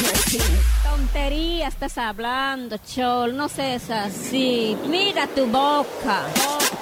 Tontería estás hablando, Chol, no seas así. Mira tu boca.